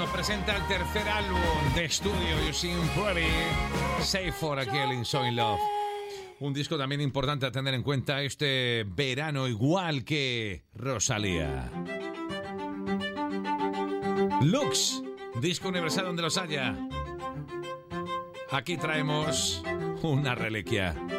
nos presenta el tercer álbum de estudio, You Seem Pretty, Safe for a Killing So in Love. Un disco también importante a tener en cuenta este verano, igual que Rosalía. Lux, disco universal donde los haya. Aquí traemos una reliquia.